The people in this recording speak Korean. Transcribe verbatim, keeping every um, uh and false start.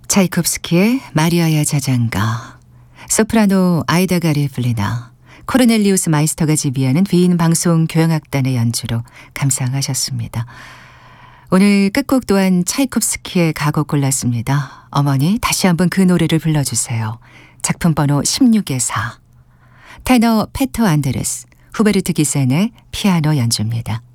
차이콥스키의 마리아야 자장가, 소프라노 아이다 가리플리나, 코르넬리우스 마이스터가 지휘하는 비인 방송 교향악단의 연주로 감상하셨습니다. 오늘 끝곡 또한 차이콥스키의 가곡 골랐습니다. 어머니 다시 한번 그 노래를 불러주세요. 작품 번호 십육의 사. 테너 페터 안드레스, 후베르트 기센의 피아노 연주입니다.